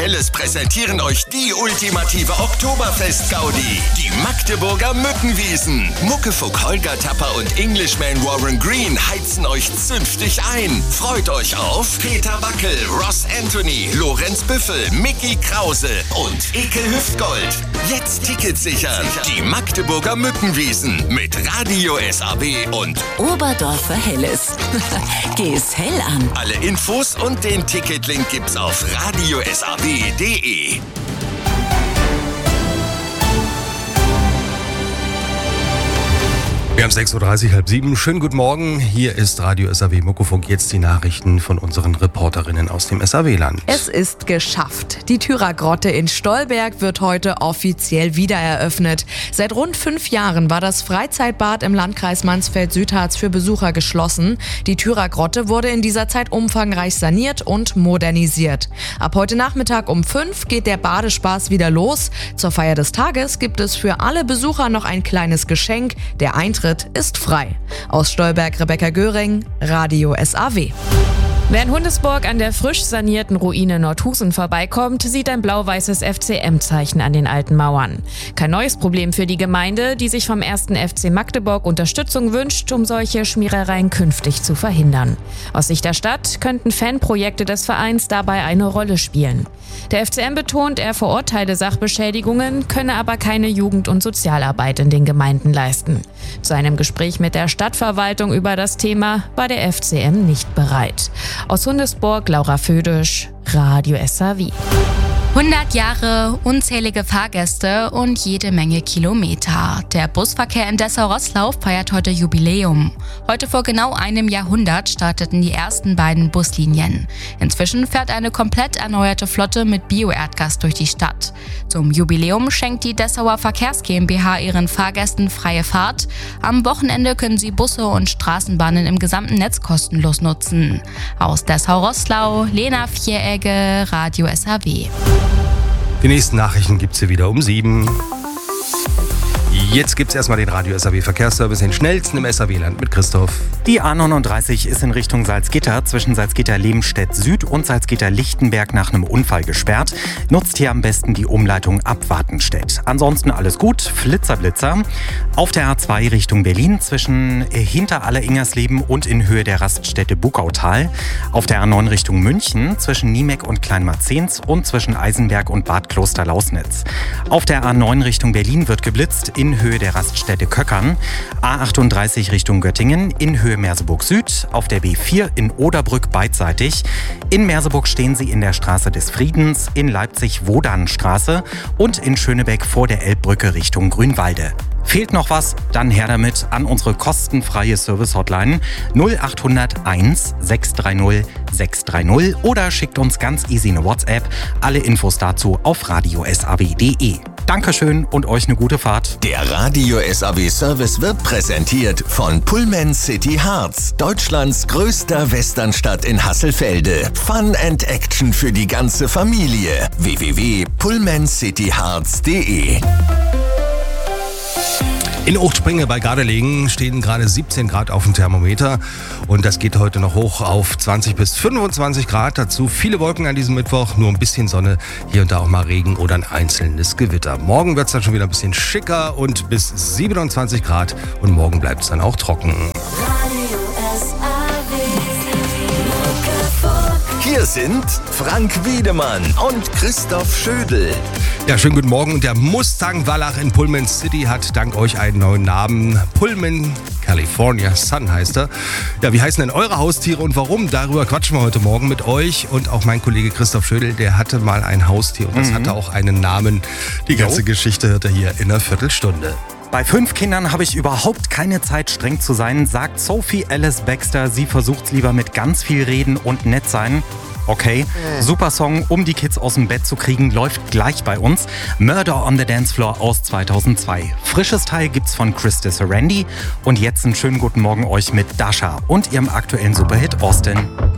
Helles präsentieren euch die ultimative Oktoberfest-Gaudi. Die Magdeburger Mückenwiesen. Muckefuck Holger Tapper und Englishman Warren Green heizen euch zünftig ein. Freut euch auf Peter Wackel, Ross Anthony, Lorenz Büffel, Mickey Krause und Ekel Hüftgold. Jetzt Tickets sichern. Die Magdeburger Mückenwiesen mit Radio SAW und Oberdorfer Helles. Geh es hell an. Alle Infos und den Ticketlink gibt's auf radiosaw.de. Wir haben 6.30 Uhr, halb 7. Schönen guten Morgen. Hier ist Radio SAW Muckefunk. Jetzt die Nachrichten von unseren Reporterinnen aus dem SAW-Land. Es ist geschafft. Die Thürer-Grotte in Stolberg wird heute offiziell wiedereröffnet. Seit rund 5 Jahren war das Freizeitbad im Landkreis Mansfeld-Südharz für Besucher geschlossen. Die Thürer-Grotte wurde in dieser Zeit umfangreich saniert und modernisiert. Ab heute Nachmittag um 5 geht der Badespaß wieder los. Zur Feier des Tages gibt es für alle Besucher noch ein kleines Geschenk. Der Eintritt ist frei. Aus Stolberg Rebecca Göring, Radio SAW. Wer in Hundesburg an der frisch sanierten Ruine Nordhusen vorbeikommt, sieht ein blau-weißes FCM-Zeichen an den alten Mauern. Kein neues Problem für die Gemeinde, die sich vom 1. FC Magdeburg Unterstützung wünscht, um solche Schmierereien künftig zu verhindern. Aus Sicht der Stadt könnten Fanprojekte des Vereins dabei eine Rolle spielen. Der FCM betont, er verurteile Sachbeschädigungen, könne aber keine Jugend- und Sozialarbeit in den Gemeinden leisten. Zu einem Gespräch mit der Stadtverwaltung über das Thema war der FCM nicht bereit. Aus Hundesburg, Laura Födisch, Radio SAW. 100 Jahre, unzählige Fahrgäste und jede Menge Kilometer. Der Busverkehr in Dessau-Roßlauf feiert heute Jubiläum. Heute vor genau einem Jahrhundert starteten die ersten beiden Buslinien. Inzwischen fährt eine komplett erneuerte Flotte mit Bio-Erdgas durch die Stadt. Zum Jubiläum schenkt die Dessauer Verkehrs GmbH ihren Fahrgästen freie Fahrt. Am Wochenende können sie Busse und Straßenbahnen im gesamten Netz kostenlos nutzen. Aus Dessau-Roßlau, Lena Vieregge, Radio SAW. Die nächsten Nachrichten gibt's hier wieder um 7. Jetzt gibt's erstmal den Radio SAW Verkehrsservice, den schnellsten im SAW-Land mit Christoph. Die A39 ist in Richtung Salzgitter zwischen Salzgitter-Lebenstedt Süd und Salzgitter-Lichtenberg nach einem Unfall gesperrt. Nutzt hier am besten die Umleitung ab Wartenstedt. Ansonsten alles gut, Flitzer. Auf der A2 Richtung Berlin zwischen hinter Aller-Ingersleben und in Höhe der Raststätte Buckautal. Auf der A9 Richtung München zwischen Niemek und Kleinmarzens und zwischen Eisenberg und Bad Kloster-Lausnitz. Auf der A9 Richtung Berlin wird geblitzt in Höhe der Raststätte Köckern, A38 Richtung Göttingen, in Höhe Merseburg Süd, auf der B4 in Oderbrück beidseitig. In Merseburg stehen Sie in der Straße des Friedens, in Leipzig Wodanstraße und in Schönebeck vor der Elbbrücke Richtung Grünwalde. Fehlt noch was? Dann her damit an unsere kostenfreie Service-Hotline 0800 1 630 630 oder schickt uns ganz easy eine WhatsApp. Alle Infos dazu auf radiosaw.de. Dankeschön und euch eine gute Fahrt. Der Radio SAW Service wird präsentiert von Pullman City Harz, Deutschlands größter Westernstadt in Hasselfelde. Fun and Action für die ganze Familie. www.pullmancityharz.de. In Ochtspringe bei Gardelegen stehen gerade 17 Grad auf dem Thermometer und das geht heute noch hoch auf 20 bis 25 Grad. Dazu viele Wolken an diesem Mittwoch, nur ein bisschen Sonne, hier und da auch mal Regen oder ein einzelnes Gewitter. Morgen wird es dann schon wieder ein bisschen schicker und bis 27 Grad und morgen bleibt es dann auch trocken. Hier sind Frank Wiedemann und Christoph Schödel. Ja, schönen guten Morgen. Der Mustang Wallach in Pullman City hat dank euch einen neuen Namen. Pullman California Sun heißt er. Ja, wie heißen denn eure Haustiere und warum? Darüber quatschen wir heute Morgen mit euch. Und auch mein Kollege Christoph Schödel, der hatte mal ein Haustier und das hatte auch einen Namen. Die ganze Geschichte hört er hier in einer Viertelstunde. Bei 5 Kindern habe ich überhaupt keine Zeit, streng zu sein, sagt Sophie Alice Baxter. Sie versucht's lieber mit ganz viel Reden und nett sein. Okay, super Song, um die Kids aus dem Bett zu kriegen, läuft gleich bei uns. Murder on the Dance Floor aus 2002. Frisches Teil gibt's von Krista Sarandon. Und jetzt einen schönen guten Morgen euch mit Dasha und ihrem aktuellen Superhit Austin.